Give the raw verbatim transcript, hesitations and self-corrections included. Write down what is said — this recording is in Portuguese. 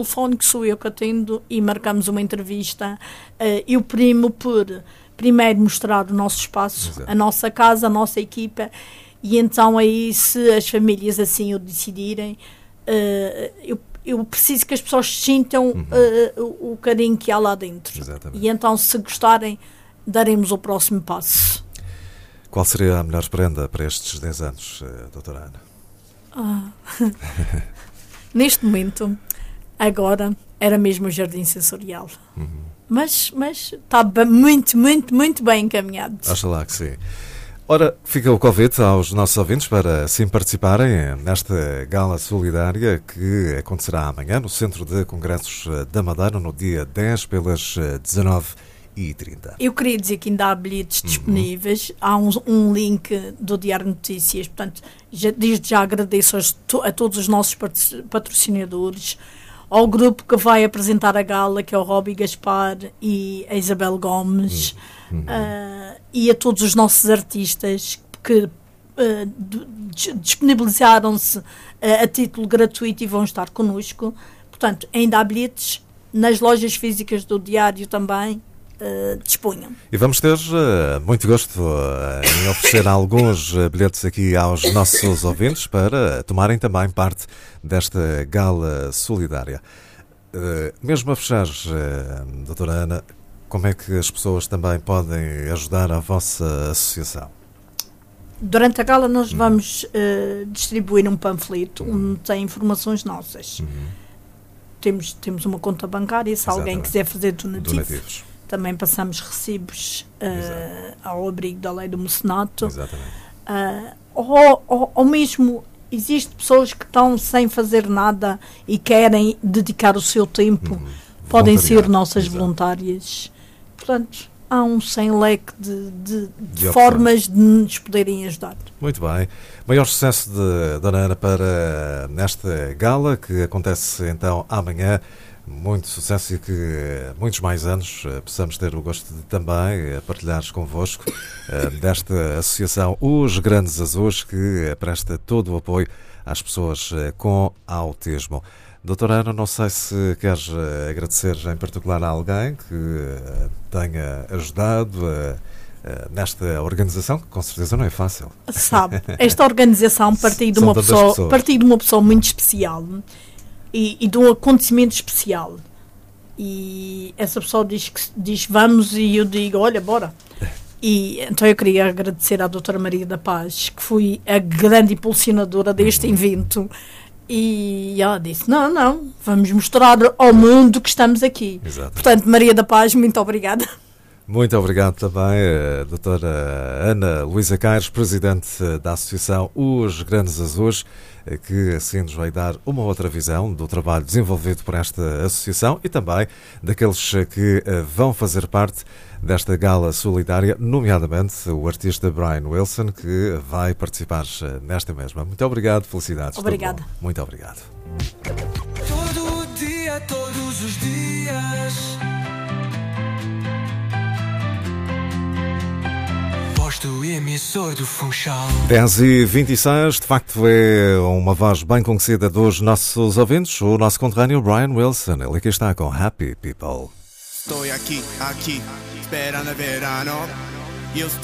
telefone que sou eu que atendo e marcamos uma entrevista. Uh, eu primo por primeiro mostrar o nosso espaço, Exato. a nossa casa, a nossa equipa, e então aí, se as famílias assim o decidirem, uh, eu, eu preciso que as pessoas sintam uhum. uh, o, o carinho que há lá dentro. Exatamente. E então, se gostarem, daremos o próximo passo. Qual seria a melhor prenda para estes dez anos, doutora Ana? Ah. Neste momento, agora, era mesmo o jardim sensorial. Uhum. Mas, mas está muito, muito, muito bem encaminhado. Acho lá que sim. Ora, fica o convite aos nossos ouvintes para sim participarem nesta gala solidária que acontecerá amanhã no Centro de Congressos da Madeira, no dia dez, pelas dezanove e trinta. Eu queria dizer que ainda há bilhetes disponíveis. Uhum. Há um, um link do Diário Notícias. Portanto, já, desde já agradeço a, to, a todos os nossos patrocinadores, ao grupo que vai apresentar a gala, que é o Robbie Gaspar e a Isabel Gomes, uhum. uh, e a todos os nossos artistas que uh, disponibilizaram-se uh, a título gratuito e vão estar connosco. Portanto, ainda há bilhetes nas lojas físicas do Diário também. Uh, disponham. E vamos ter uh, muito gosto uh, em oferecer alguns uh, bilhetes aqui aos nossos ouvintes para tomarem também parte desta gala solidária. Uh, mesmo a fechar, uh, doutora Ana, como é que as pessoas também podem ajudar a vossa associação? Durante a gala nós hum. vamos uh, distribuir um panfleto hum. onde tem informações nossas. Hum. Temos, temos uma conta bancária, se Exatamente. alguém quiser fazer donativo. donativos. Também passamos recibos uh, ao abrigo da lei do mecenato. Exatamente. Uh, ou, ou, ou mesmo, existem pessoas que estão sem fazer nada e querem dedicar o seu tempo. Hum, Podem ser nossas Exato. voluntárias. Portanto, há um sem leque de, de, de, de formas de nos poderem ajudar. Muito bem. Maior sucesso de Dona Ana para nesta gala, que acontece então amanhã. Muito sucesso e que muitos mais anos uh, possamos ter o gosto de também uh, partilhar convosco uh, desta associação Os Grandes Azuis, que uh, presta todo o apoio às pessoas uh, com autismo. Doutora Ana, não sei se queres uh, agradecer em particular a alguém que uh, tenha ajudado uh, uh, nesta organização, que com certeza não é fácil. Sabe, esta organização partiu de uma pessoa, partiu de uma pessoa muito especial. E, e de um acontecimento especial. E essa pessoa diz, que, diz vamos, e eu digo, olha, bora. E então eu queria agradecer à doutora Maria da Paz, que foi a grande impulsionadora deste evento. E ela disse, não, não, vamos mostrar ao mundo que estamos aqui. Exato. Portanto, Maria da Paz, muito obrigada. Muito obrigado também, a doutora Ana Luísa Caires, presidente da Associação Os Grandes Azuis, que assim nos vai dar uma outra visão do trabalho desenvolvido por esta associação e também daqueles que vão fazer parte desta gala solidária, nomeadamente o artista Brian Wilson, que vai participar nesta mesma. Muito obrigado, felicidades. Obrigada. Muito obrigado. Todo dia, todos os dias, posto emissor do Funchal. dez e vinte e seis, de facto é uma voz bem conhecida dos nossos ouvintes, o nosso conterrâneo Brian Wilson. Ele aqui está com Happy People. Estou aqui, aqui, esperando verano.